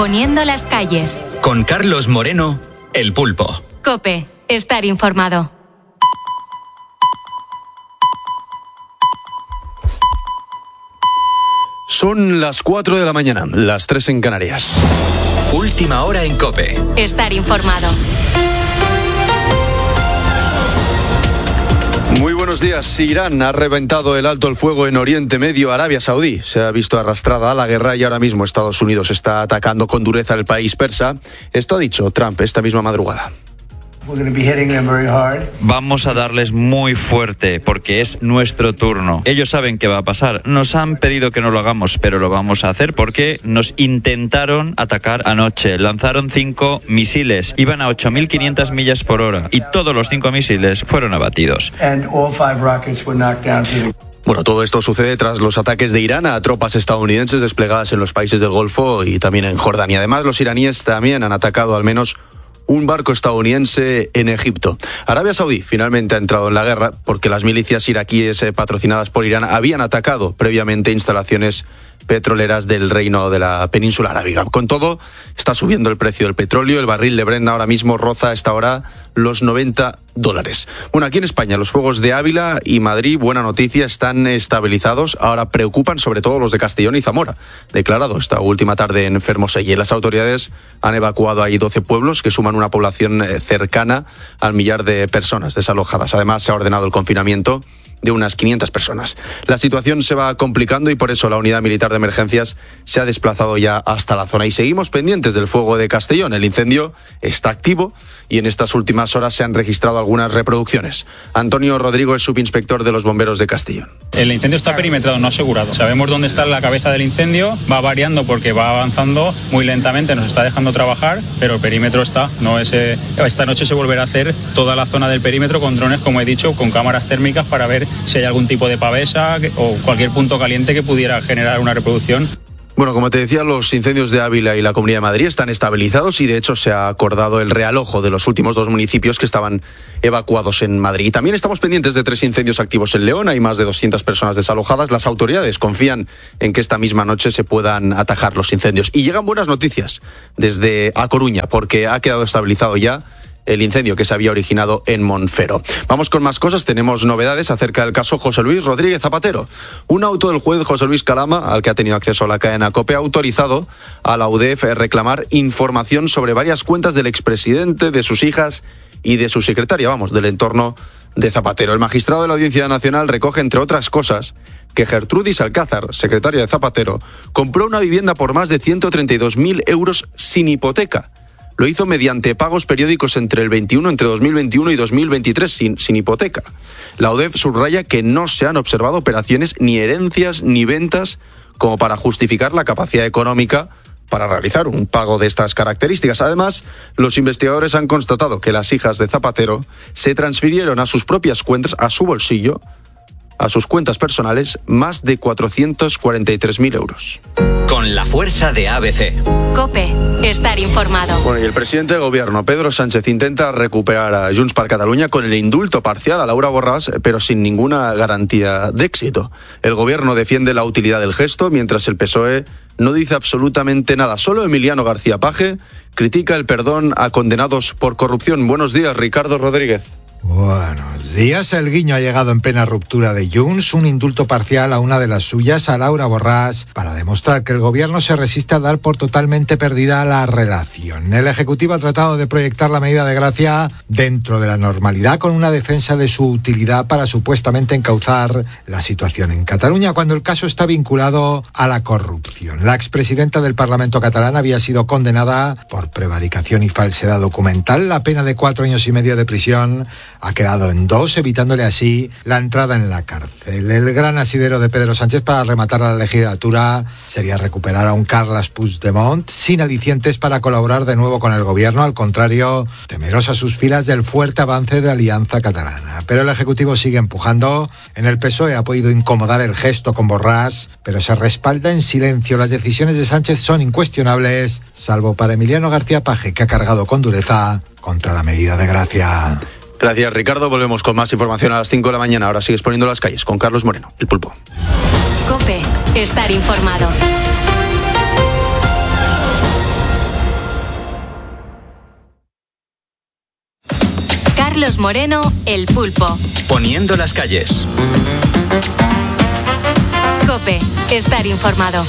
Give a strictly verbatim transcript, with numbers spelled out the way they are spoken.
poniendo las calles. Con Carlos Moreno, El Pulpo. COPE, estar informado. Son las cuatro de la mañana, las tres en Canarias. Última hora en COPE. Estar informado. Muy buenos días. Irán ha reventado el alto el fuego en Oriente Medio. Arabia Saudí se ha visto arrastrada a la guerra y ahora mismo Estados Unidos está atacando con dureza el país persa. Esto ha dicho Trump esta misma madrugada. Vamos a darles muy fuerte porque es nuestro turno. Ellos saben qué va a pasar. Nos han pedido que no lo hagamos, pero lo vamos a hacer porque nos intentaron atacar anoche. Lanzaron cinco misiles. Iban a ocho mil quinientas millas por hora y todos los cinco misiles fueron abatidos. Bueno, todo esto sucede tras los ataques de Irán a tropas estadounidenses desplegadas en los países del Golfo y también en Jordania. Además, los iraníes también han atacado al menos un barco estadounidense en Egipto. Arabia Saudí finalmente ha entrado en la guerra porque las milicias iraquíes eh, patrocinadas por Irán habían atacado previamente instalaciones petroleras del Reino de la Península Arábiga. Con todo, está subiendo el precio del petróleo. El barril de Brent ahora mismo roza a esta hora los noventa dólares. Bueno, aquí en España los fuegos de Ávila y Madrid, buena noticia, están estabilizados. Ahora preocupan sobre todo los de Castellón y Zamora, declarado esta última tarde en Fermoselle. Las autoridades han evacuado ahí doce pueblos que suman una población cercana al millar de personas desalojadas. Además, se ha ordenado el confinamiento de unas quinientas personas. La situación se va complicando y por eso la unidad militar de emergencias se ha desplazado ya hasta la zona. Y seguimos pendientes del fuego de Castellón. El incendio está activo y en estas últimas horas se han registrado algunas reproducciones. Antonio Rodrigo es subinspector de los bomberos de Castellón. El incendio está perimetrado, no asegurado. Sabemos dónde está la cabeza del incendio, va variando porque va avanzando muy lentamente, nos está dejando trabajar, pero el perímetro está. No es, eh, esta noche se volverá a hacer toda la zona del perímetro con drones, como he dicho, con cámaras térmicas para ver si hay algún tipo de pavesa o cualquier punto caliente que pudiera generar una reproducción. Bueno, como te decía, los incendios de Ávila y la Comunidad de Madrid están estabilizados y de hecho se ha acordado el realojo de los últimos dos municipios que estaban evacuados en Madrid. Y también estamos pendientes de tres incendios activos en León. Hay más de doscientas personas desalojadas. Las autoridades confían en que esta misma noche se puedan atajar los incendios. Y llegan buenas noticias desde A Coruña porque ha quedado estabilizado ya el incendio que se había originado en Monfero. Vamos con más cosas. Tenemos novedades acerca del caso José Luis Rodríguez Zapatero. Un auto del juez José Luis Calama, al que ha tenido acceso a la cadena COPE, ha autorizado a la U D E F reclamar información sobre varias cuentas del expresidente, de sus hijas y de su secretaria, vamos, del entorno de Zapatero. El magistrado de la Audiencia Nacional recoge, entre otras cosas, que Gertrudis Alcázar, secretaria de Zapatero, compró una vivienda por más de ciento treinta y dos mil euros sin hipoteca. Lo hizo mediante pagos periódicos entre el veintiuno, entre dos mil veintiuno y dos mil veintitrés, sin, sin hipoteca. La U D E F subraya que no se han observado operaciones, ni herencias, ni ventas, como para justificar la capacidad económica para realizar un pago de estas características. Además, los investigadores han constatado que las hijas de Zapatero se transfirieron a sus propias cuentas, a su bolsillo, a sus cuentas personales, más de cuatrocientos cuarenta y tres mil euros. Con la fuerza de A B C. COPE, estar informado. Bueno, y el presidente del gobierno, Pedro Sánchez, intenta recuperar a Junts per Catalunya con el indulto parcial a Laura Borràs, pero sin ninguna garantía de éxito. El gobierno defiende la utilidad del gesto, mientras el P S O E no dice absolutamente nada. Solo Emiliano García Paje critica el perdón a condenados por corrupción. Buenos días, Ricardo Rodríguez. Buenos días. El guiño ha llegado en plena ruptura de Junts, un indulto parcial a una de las suyas, a Laura Borràs, para demostrar que el gobierno se resiste a dar por totalmente perdida la relación. El Ejecutivo ha tratado de proyectar la medida de gracia dentro de la normalidad con una defensa de su utilidad para supuestamente encauzar la situación en Cataluña, cuando el caso está vinculado a la corrupción. La expresidenta del Parlamento catalán había sido condenada por prevaricación y falsedad documental. La pena de cuatro años y medio de prisión ha quedado en dos, evitándole así la entrada en la cárcel. El gran asidero de Pedro Sánchez para rematar la legislatura sería recuperar a un Carles Puigdemont sin alicientes para colaborar de nuevo con el gobierno, al contrario, temeroso a sus filas del fuerte avance de Alianza Catalana. Pero el Ejecutivo sigue empujando. En el P S O E ha podido incomodar el gesto con Borràs, pero se respalda en silencio. Las decisiones de Sánchez son incuestionables, salvo para Emiliano García Paje, que ha cargado con dureza contra la medida de gracia. Gracias, Ricardo. Volvemos con más información a las cinco de la mañana. Ahora sigues poniendo las calles con Carlos Moreno, El Pulpo. COPE, estar informado. Carlos Moreno, El Pulpo. Poniendo las calles. COPE. Estar informado.